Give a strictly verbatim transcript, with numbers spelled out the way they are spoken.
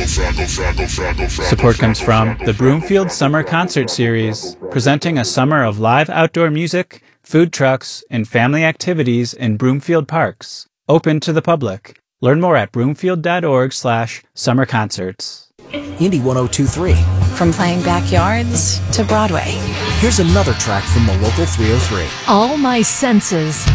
Support comes from the Broomfield Summer Concert Series, presenting a summer of live outdoor music, food trucks, and family activities in Broomfield parks. Open to the public. Learn more at broomfield.org slash summer concerts. Indy one oh two point three. From playing backyards to Broadway. Here's another track from the local three oh three. All my senses